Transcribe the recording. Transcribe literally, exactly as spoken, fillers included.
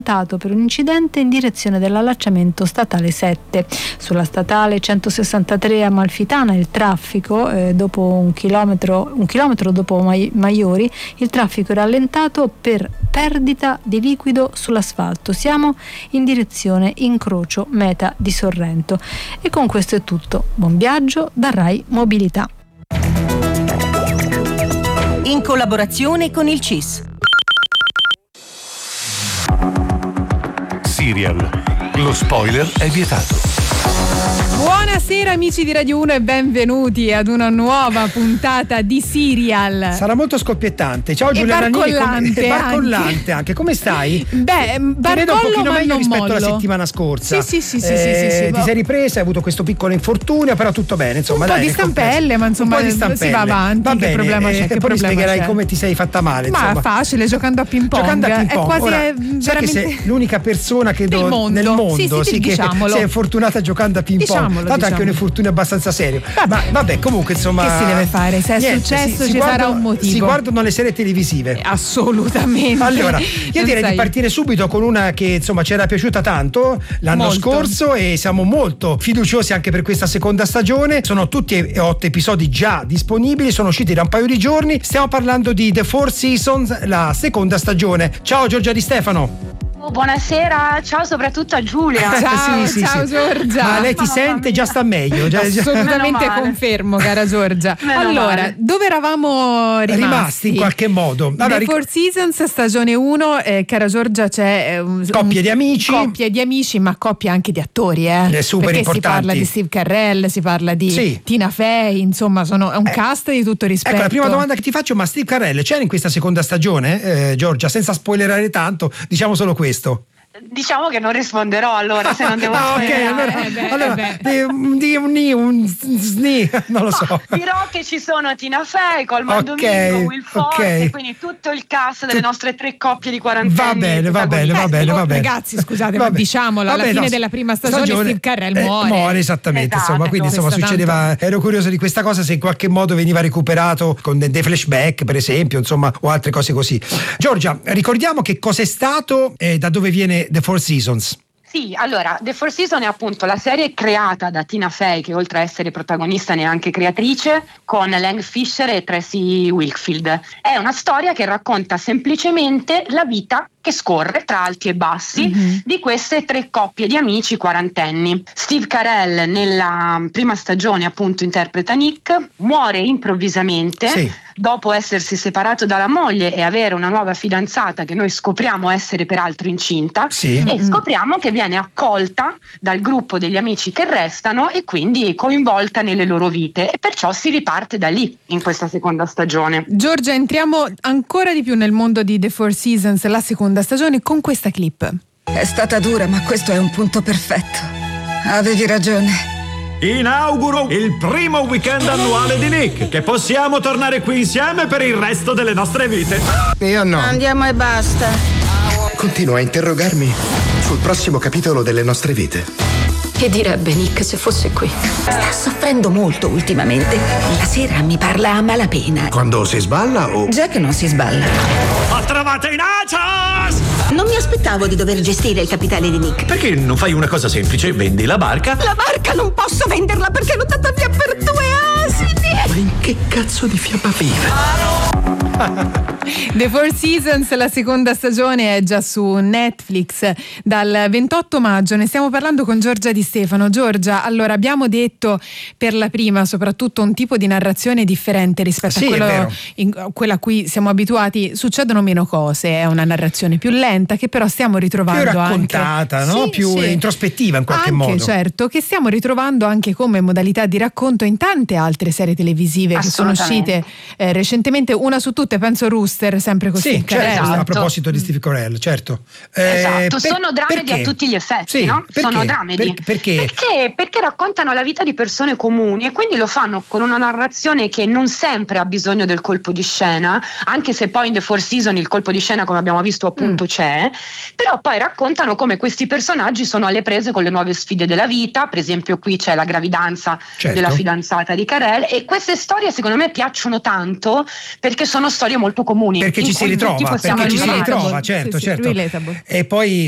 per un incidente in direzione dell'allacciamento statale sette. Sulla statale centosessantatré Amalfitana il traffico eh, dopo un chilometro, un chilometro dopo Maiori il traffico è rallentato per perdita di liquido sull'asfalto. Siamo in direzione incrocio meta di Sorrento. E con questo è tutto. Buon viaggio da Rai Mobilità. In collaborazione con il C I S. Serial. Lo spoiler è vietato. Buonasera amici di Radio uno e benvenuti ad una nuova puntata di Serial. Sarà molto scoppiettante. Ciao Giulia Nannini. Barcollante, come, barcollante anche. Come stai? Beh, ti vedo un pochino meglio rispetto mollo. alla settimana scorsa. Sì, sì, sì, eh, sì, sì, sì. Ti sei ripresa, hai avuto questo piccolo infortunio, però tutto bene, insomma, un dai. po' di stampelle, ma insomma un po' di stampelle. si va avanti. Va che bene, problema c'è? E che poi mi spiegherai c'è? come ti sei fatta male, Ma insomma. facile, giocando a ping pong. Giocando a ping pong. È quasi Ora, è sai che sei l'unica persona che nel do, mondo, nel mondo sì, sì, sì, che diciamolo. si è infortunata giocando a ping pong. Diciamolo, Tanto diciamo. anche un infortunio abbastanza serio. Vabbè. Ma vabbè, comunque insomma. Che si deve fare? Se è niente, successo si, ci si sarà guardano, un motivo. Si guardano le serie televisive. Assolutamente. Allora, io Non direi sai. di partire subito con una che insomma ci era piaciuta tanto l'anno Molto. scorso e siamo molto fiduciosi anche per questa seconda stagione. Sono tutti e otto episodi già disponibili, sono usciti da un paio di giorni. Stiamo parlando di The Four Seasons, la seconda stagione. Ciao Giorgia Di Stefano. Buonasera, ciao soprattutto a Giulia. Ciao, Sì, sì, ciao sì. Giorgia. Ma lei ti Mamma sente? mia. Già sta meglio. Già, già. Assolutamente Meno male. confermo, cara Giorgia. Meno Allora, male. dove eravamo rimasti? Rimasti in qualche modo. Allora, The ric- Four Seasons, stagione uno, eh, cara Giorgia, c'è eh, un, Coppie un- di amici. coppie di amici, ma coppie anche di attori, eh. È super Perché importanti. si parla di Steve Carell, si parla di Sì. Tina Fey, insomma, sono, è un Eh. cast di tutto rispetto. Ecco, la prima domanda che ti faccio, ma Steve Carell c'era in questa seconda stagione, eh, Giorgia? Senza spoilerare tanto, diciamo solo questo. Diciamo che non risponderò allora se non devo Ah, ok, spoilerare. allora, Eh beh, allora eh di un di un ni, un sni, non lo so. Dirò che ci sono Tina Fey, Colman Ok, Domingo, Will Forte, ok. quindi tutto il cast delle nostre tre coppie di quarantenni. Va bene, va bene, va bene, va bene. Ragazzi, scusate, Va ma bene. diciamolo, alla Vabbè, fine no, della prima stagione, Steve Carell eh, muore. muore esattamente, Esatto. insomma, quindi insomma Questa succedeva, tanto- ero curioso di questa cosa, se in qualche modo veniva recuperato con de- dei flashback per esempio, insomma, o altre cose così. Giorgia, ricordiamo che cos'è stato e da dove viene The Four Seasons. Sì, allora, The Four Seasons è appunto la serie creata da Tina Fey, che oltre a essere protagonista ne è anche creatrice, con Lang Fisher e Tracy Wilkfield. È una storia che racconta semplicemente la vita che scorre tra alti e bassi Mm-hmm. di queste tre coppie di amici quarantenni. Steve Carell nella prima stagione appunto interpreta Nick, muore improvvisamente. Sì. Dopo essersi separato dalla moglie e avere una nuova fidanzata che noi scopriamo essere peraltro incinta, Sì. e scopriamo che viene accolta dal gruppo degli amici che restano e quindi coinvolta nelle loro vite, e perciò si riparte da lì in questa seconda stagione. Giorgia, entriamo ancora di più nel mondo di The Four Seasons, la seconda stagione, con questa clip. È stata dura, ma questo è un punto perfetto. Avevi ragione. Inauguro il primo weekend annuale di Nick, che possiamo tornare qui insieme per il resto delle nostre vite. Io no. Andiamo e basta. Continuo a interrogarmi sul prossimo capitolo delle nostre vite. Che direbbe Nick se fosse qui? Sta soffrendo molto ultimamente. La sera mi parla a malapena. Quando si sballa o... Già che non si sballa. Ho trovato i nachos! Non mi aspettavo di dover gestire il capitale di Nick. Perché non fai una cosa semplice? Vendi la barca? La barca non posso venderla perché l'ho data via per due asini. Ma in che cazzo di fiaba vive? The Four Seasons, la seconda stagione, è già su Netflix dal ventotto maggio. Ne stiamo parlando con Giorgia Di Stefano. Giorgia, allora, abbiamo detto per la prima soprattutto un tipo di narrazione differente rispetto Sì, a è quello vero. in, a quella a cui siamo abituati. Succedono meno cose, è una narrazione più lenta che però stiamo ritrovando Più raccontata, anche, no? Sì, Più sì. introspettiva in qualche anche, modo. certo, che stiamo ritrovando anche come modalità di racconto in tante altre serie televisive che sono Assolutamente. uscite eh, recentemente, una su tutte, penso Rooster, sempre con Sì, Steve Carell. certo, a Esatto. proposito di Steve Carell, certo. Eh, Esatto, per- sono dramedy perché? a tutti gli effetti, Sì, no? perché? Sono dramedy. Per- perché? Perché? Perché raccontano la vita di persone comuni e quindi lo fanno con una narrazione che non sempre ha bisogno del colpo di scena, anche se poi in The Four Seasons il colpo di scena, come abbiamo visto, appunto Mm. c'è, però poi raccontano come questi personaggi sono alle prese con le nuove sfide della vita. Per esempio qui c'è la gravidanza Certo. della fidanzata di Carell, e queste storie secondo me piacciono tanto perché sono storie molto comuni. Perché in ci si cui tutti ritrova, possiamo perché ci si ritrovarci. ritrova, certo, Sì, sì, certo. relatable. E poi